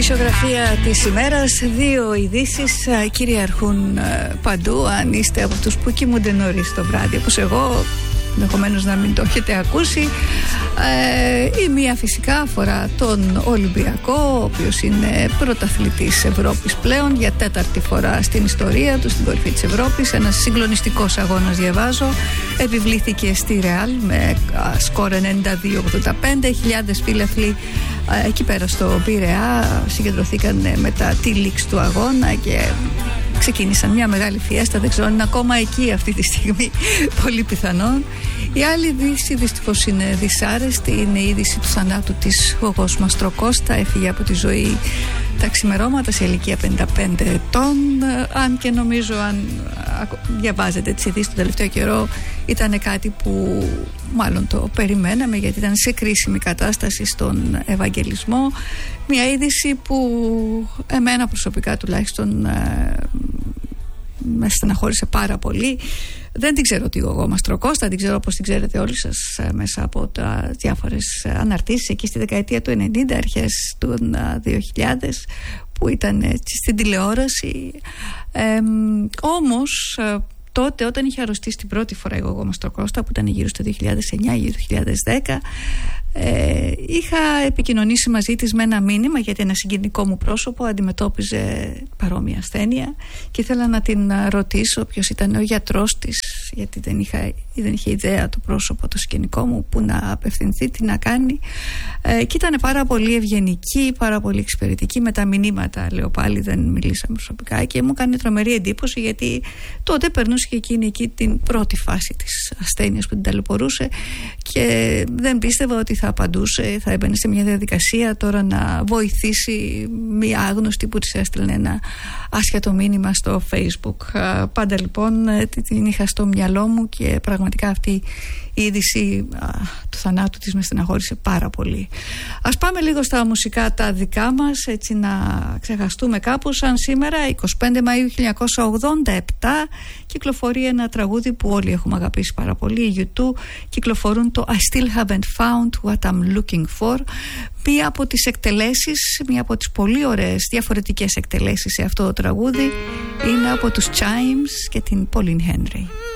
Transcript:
Ειδησιογραφία της ημέρας. Δύο ειδήσεις κυριαρχούν παντού. Αν είστε από τους που κοιμούνται νωρίς το βράδυ, όπως εγώ, ενδεχομένως να μην το έχετε ακούσει. Η μία φυσικά αφορά τον Ολυμπιακό, ο οποίος είναι πρωταθλητής Ευρώπης πλέον για τέταρτη φορά στην ιστορία του, στην κορυφή της Ευρώπης. Ένας συγκλονιστικός αγώνας, διαβάζω, επιβλήθηκε στη Ρεάλ με σκορ 92-85. Χιλιάδες φίλαθλοι εκεί πέρα στο Πειραιά συγκεντρωθήκαν μετά τη λήξη του αγώνα και ξεκίνησαν μια μεγάλη φιέστα. Δεν ξέρω αν είναι ακόμα εκεί αυτή τη στιγμή, πολύ πιθανόν. Η άλλη είδηση δυστυχώς είναι δυσάρεστη. Είναι η είδηση του θανάτου της Γογός Μαστροκώστα. Έφυγε από τη ζωή τα ξημερώματα σε ηλικία 55 ετών. Αν και νομίζω, αν διαβάζετε τις ειδήσεις τον τελευταίο καιρό, ήταν κάτι που μάλλον το περιμέναμε, γιατί ήταν σε κρίσιμη κατάσταση στον Ευαγγελισμό. Μια είδηση που εμένα προσωπικά τουλάχιστον με στεναχώρησε πάρα πολύ. Δεν την ξέρω τη Γογό Μαστροκώστα, την ξέρω όπως την ξέρετε όλοι σας μέσα από τα διάφορες αναρτήσεις εκεί στη δεκαετία του 90, αρχές του 2000, που ήταν στην τηλεόραση. Όμως τότε, όταν είχε αρρωστήσει την πρώτη φορά η Γογό Μαστροκώστα, που ήταν γύρω στο 2009 ή 2010, είχα επικοινωνήσει μαζί της με ένα μήνυμα, γιατί ένα συγγενικό μου πρόσωπο αντιμετώπιζε παρόμοια ασθένεια και ήθελα να την ρωτήσω ποιος ήταν ο γιατρός της, γιατί δεν είχε ιδέα το πρόσωπο το συγγενικό μου που να απευθυνθεί, τι να κάνει, και ήταν πάρα πολύ ευγενική, πάρα πολύ εξυπηρετική με τα μηνύματα. Λέω πάλι, δεν μιλήσαμε προσωπικά, και μου έκανε τρομερή εντύπωση, γιατί τότε περνούσε και εκείνη εκεί την πρώτη φάση της ασθένειας που την ταλαιπωρούσε και δεν πίστευα ότι θα απαντούσε, θα έμπαινε σε μια διαδικασία τώρα να βοηθήσει μια άγνωστη που της έστειλε ένα άσχετο μήνυμα στο Facebook. Πάντα λοιπόν την είχα στο μυαλό μου και πραγματικά αυτή η είδηση του θανάτου της με στεναχώρησε πάρα πολύ. Ας πάμε λίγο στα μουσικά τα δικά μας, έτσι να ξεχαστούμε κάπου. Σαν σήμερα 25 Μαΐου 1987 κυκλοφορεί ένα τραγούδι που όλοι έχουμε αγαπήσει πάρα πολύ. Οι U2 κυκλοφορούν το I Still Haven't Found What I'm Looking For. Μία από τις εκτελέσεις, μία από τις πολύ ωραίες διαφορετικές εκτελέσεις σε αυτό το τραγούδι είναι από τους Chimes και την Pauline Henry.